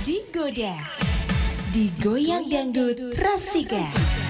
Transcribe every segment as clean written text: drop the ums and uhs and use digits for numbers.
Digoda, digoyang dangdut Rasika.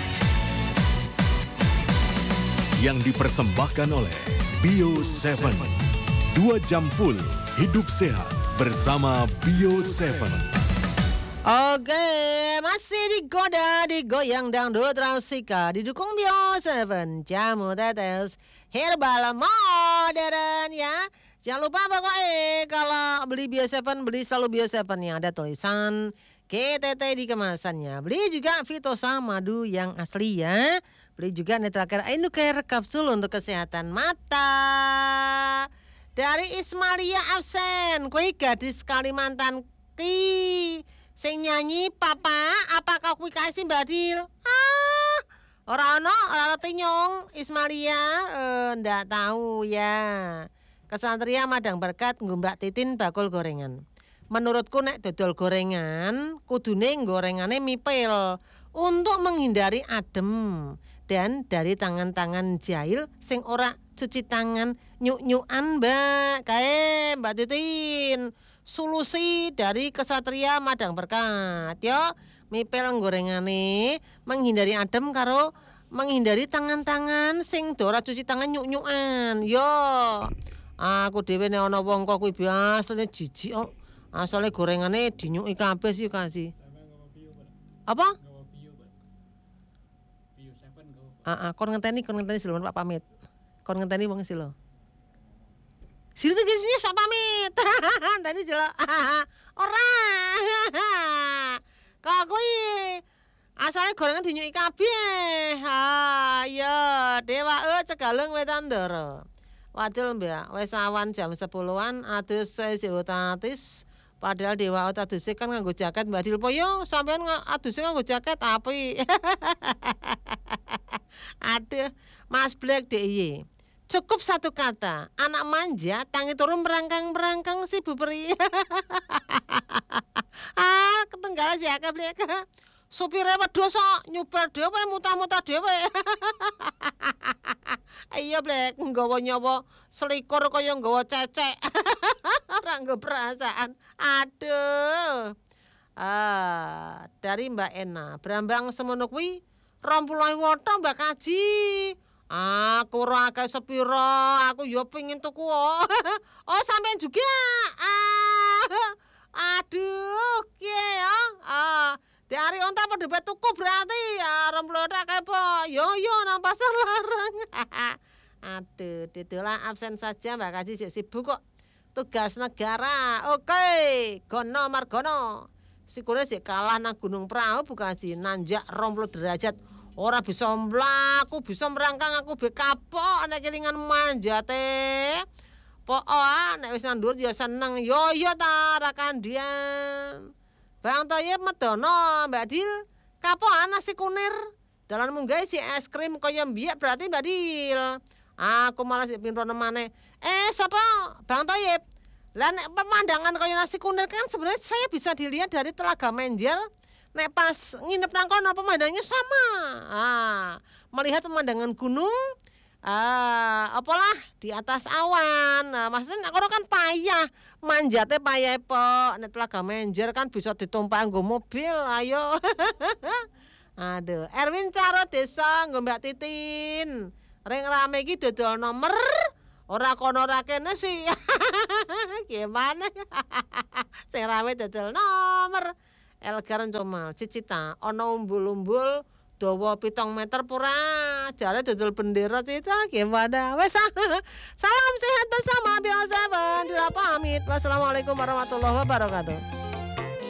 Yang dipersembahkan oleh Bio 7. 2 jam full hidup sehat bersama Bio 7. Oke, masih digoda, digoyang dangdut Rasika, didukung Bio 7, jamu tetes herbal modern ya. Jangan lupa pokoknya kalau beli Bio 7, beli selalu Bio 7 yang ada tulisan KTT di kemasannya. Beli juga Vitosa madu yang asli ya. Beli juga Netracare Ainucare kapsul untuk kesehatan mata. Dari Ismalia absen, kue gadis Kalimantan ki. Sing nyanyi papa, apakah kue kasih Mbak Dil? Ora tinyong Ismalia, ndak tahu ya. Kesatria Madang Berkat Mbak Titin bakul gorengan. Menurutku nek dodol gorengan, kudune gorengane mipil untuk menghindari adem dan dari tangan-tangan jahil sing ora cuci tangan nyuk-nyukan Mbak. Kae Mbak Titin. Solusi dari Kesatria Madang Berkat yo mipil gorengane menghindari adem karo menghindari tangan-tangan sing ora cuci tangan nyuk-nyukan yo. Aku dhewe nek ana wong kok kuwi biasane jijik kok. Asale gorengane dinyuki kabeh sih kasih. Apa? Kon ngenteni silo Pak pamit. Kon ngenteni wong silo. Silo tuh gisnya Pak pamit. Tadi jelo. Ora. Kok kuwi asale gorengan dinyuki kabeh. Ya, dewa cegaleng wetan ndara. Wadul Mbak, wis awan jam 10-an adus sesi otatis. Padahal dewa otaduse kan nganggo jaket Mbak Dil Poyo, sampean aduse nganggo jaket api. Aduh, Mas Black DIY. Cukup satu kata, anak manja tangi turun berangkang-berangkang si Bu Peri. Ketenggalan jaket Black. Supire wedhus kok nyuper dhewe muta-muta dhewe. Iya Blek, nggawa nyawa selikur kaya nggawa cecek. Ora nggo perasaan. Aduh. Dari Mbak Ena, Brambang semono kuwi 20.000 tok Mbak Kaji. Aku ora akeh sepira, aku yo pengin tuku. Oh, sampean juga. Aduh, kiye ya? Dari onta pada bet tuku berarti ya 20 tok apa? Yo nang pasar larang. Aduh, didolah absen saja Mbak Kaji sibuk kok. Tugas negara. Oke, gono margono. Sikure sik kalah nang Gunung Prau Bu Kaji nanjak 20 derajat. Ora bisa mlaku, bisa merangkang aku be kapok nek kelingan manjate. Nek wis nang dhuwur ya seneng. Yo ta rakandian. Bang Toyib medono Mbak Dil, kapokan nasi kunir. Dalan munggah si es krim kaya mbiyek berarti Mbak Dil. Aku malah sik pinrono maneh. Sapa? Bang Toyib. Lah nek pemandangan kaya nasi kunir kan sebenarnya saya bisa dilihat dari Telaga Menjer. Nek pas nginep nang kono pemandangnya sama. Melihat pemandangan gunung apalah di atas awan. Maksudnya kono kan payah, manjate payah po. Nek Telaga Menjer kan bisa ditumpah nggo mobil, ayo. Aduh, Erwin Caro Desa nggo Mbak Titin. Ring rame iki dodol nomor. Ora kono ora kene sih. Gimana? Sing rame dodol nomor. Elgaran Comal, Cicita, ana umbul-umbul dawa 7 meter pura, jare dodol bendera Cita, gimana? Wes salam sehat bersama Bio 7, pamit. Wassalamualaikum warahmatullahi wabarakatuh.